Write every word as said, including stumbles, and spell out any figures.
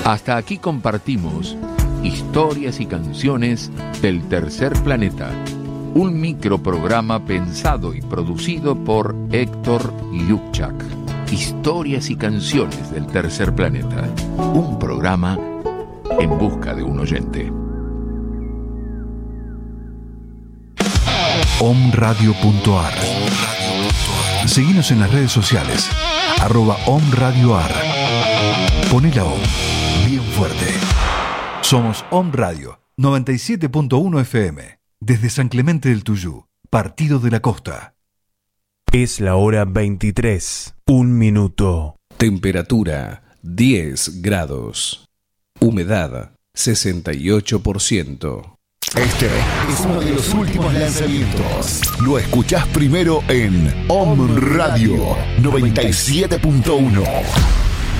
Hasta aquí compartimos historias y canciones del Tercer Planeta, un microprograma pensado y producido por Héctor Lukchak. Historias y canciones del Tercer Planeta, un programa en busca de un oyente. omradio punto ar. Seguinos en las redes sociales, arroba omradioar. Poné la O bien fuerte. Somos Om Radio noventa y siete punto uno F M, desde San Clemente del Tuyú, Partido de la Costa. Es la hora veintitrés, un minuto. Temperatura diez grados. Humedad sesenta y ocho por ciento. Este es uno de los últimos lanzamientos. Lo escuchás primero en Om Radio noventa y siete punto uno.